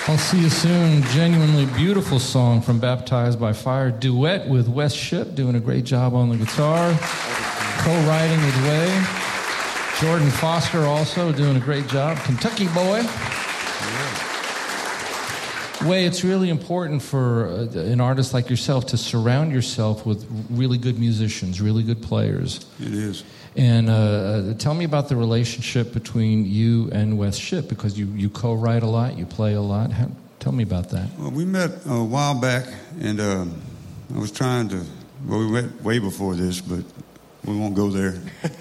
I'll See You Soon, genuinely beautiful song from Baptized by Fire. Duet with Wes Shipp, doing a great job on the guitar. Co-writing with Way. Jordan Foster also doing a great job. Kentucky boy. Way, it's really important for an artist like yourself to surround yourself with really good musicians, really good players. It is. And tell me about the relationship between you and Wes Shipp, because you co-write a lot, you play a lot. Tell me about that. Well, we met a while back, and I was trying to... Well, we met way before this, but we won't go there.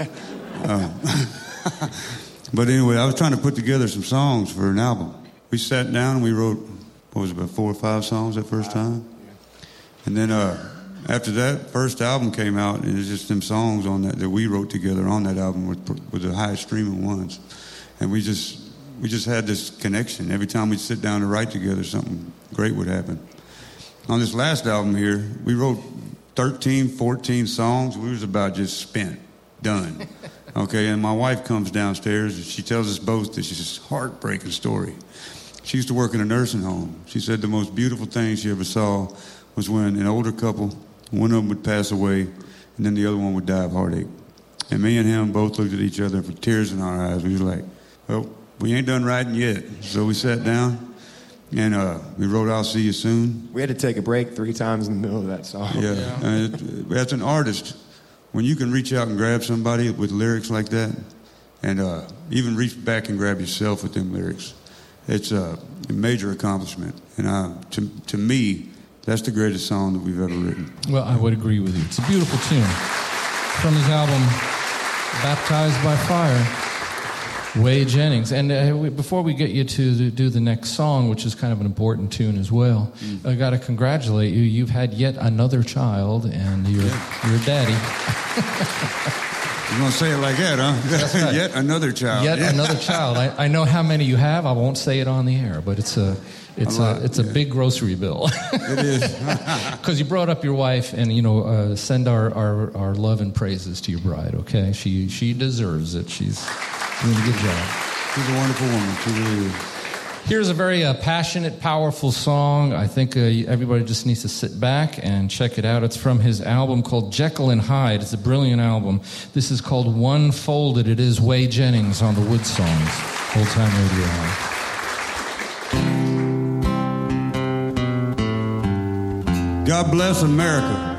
But anyway, I was trying to put together some songs for an album. We sat down and we wrote, what was it, about 4 or 5 songs that first time? And then... after that first album came out, and it's just them songs on that we wrote together on that album with the highest streaming ones, and we just had this connection. Every time we'd sit down to write together, something great would happen. On this last album here, we wrote 13, 14 songs. We was about just spent, done. Okay, and my wife comes downstairs, and she tells us both this heartbreaking story. She used to work in a nursing home. She said the most beautiful thing she ever saw was when an older couple, one of them would pass away, and then the other one would die of heartache. And me and him both looked at each other with tears in our eyes. We was like, well, we ain't done writing yet. So we sat down, and we wrote I'll See You Soon. We had to take a break 3 times in the middle of that song. Yeah. As an artist, when you can reach out and grab somebody with lyrics like that, and even reach back and grab yourself with them lyrics, it's a major accomplishment. And to me, that's the greatest song that we've ever written. Well, I would agree with you. It's a beautiful tune. From his album, Baptized by Fire, Way Jennings. And before we get you to do the next song, which is kind of an important tune as well, I got to congratulate you. You've had yet another child, and you're daddy. You're going to say it like that, huh? That's right. Yet another child. Yet another child. I know how many you have. I won't say it on the air, but it's a big grocery bill. It is. Because you brought up your wife, and send our love and praises to your bride. Okay, she deserves it. She's doing a good job. She's a wonderful woman. She really is. Here's a very passionate, powerful song. I think everybody just needs to sit back and check it out. It's from his album called Jekyll and Hyde. It's a brilliant album. This is called One Folded. It is Way Jennings on the Wood Songs. Old Time Radio Hour. God bless America.